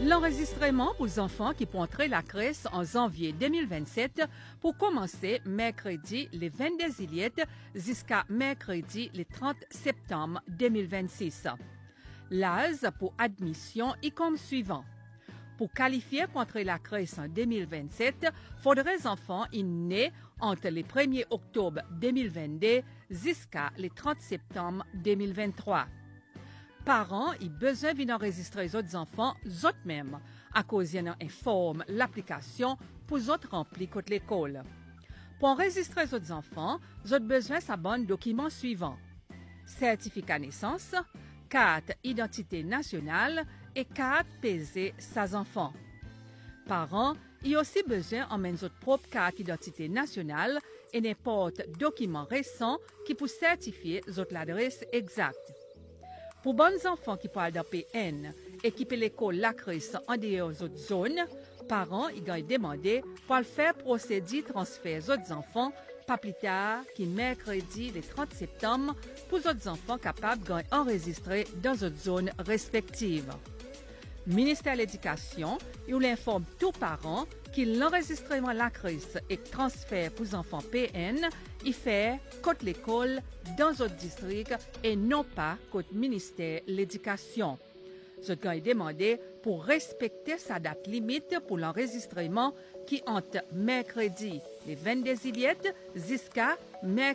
L'enregistrement pour les enfants qui pourront entrer la crèche en janvier 2027 pour commencer mercredi le 22 juillet jusqu'à mercredi le 30 septembre 2026. L'âge pour admission est comme suivant. Pour qualifier pour entrer la crèche en 2027, faudrait les enfants nés entre le 1er octobre 2022 jusqu'à le 30 septembre 2023. Parents ont besoin d'enregistrer les autres enfants eux-mêmes à cause qu'ils informent l'application pour les autres remplir contre l'école. Pour enregistrer les autres enfants, ils ont besoin de bon documents suivants: certificat naissance, carte identité nationale et carte PZ sans enfants. Parents ont aussi besoin d'emmener votre propre carte d'identité nationale et n'importe document récent qui peut certifier votre adresse exacte. Pour bons enfants qui parlent d'un PN et qui peuvent l'école la crèche en dehors des autres zones, parents ont demandé pour faire procéder transfert des autres enfants pas plus tard que mercredi le 30 septembre pour les autres enfants capables d'enregistrer dans les autres zones respectives. Le ministère de l'Éducation informe tous parents que l'enregistrement la crèche et transfert pour les enfants PN y fait contre l'école dans d'autres districts et non pas contre le ministère de l'Éducation. Ce qui est demandé pour respecter sa date limite pour l'enregistrement qui entre mercredi le 22 juillet jusqu'à mercredi